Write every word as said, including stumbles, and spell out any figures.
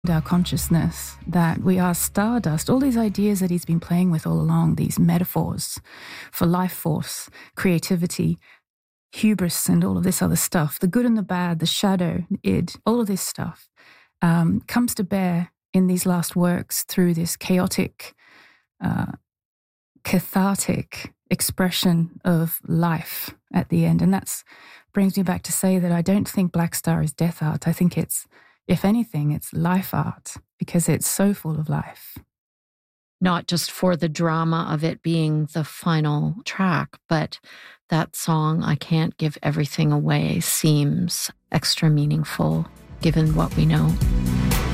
our consciousness, that we are stardust, all these ideas that he's been playing with all along, these metaphors for life force, creativity, hubris, and all of this other stuff, the good and the bad, the shadow, id, all of this stuff um, comes to bear in these last works through this chaotic, uh, cathartic expression of life at the end. And that brings me back to say that I don't think Black Star is death art. I think it's, if anything, it's life art, because it's so full of life. Not just for the drama of it being the final track, but that song, I Can't Give Everything Away, seems extra meaningful given what we know.